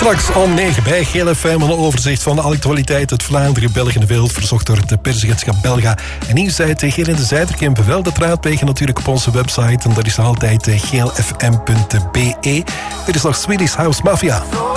Straks om 9 bij Geel FM een overzicht van de actualiteit uit Vlaanderen, België en de wereld, verzocht door het persagentschap Belga. En nieuwsite Geel in de Zijderkemp. Wel te raadplegen natuurlijk op onze website en dat is altijd geelfm.be. Dit is nog Swedish House Mafia.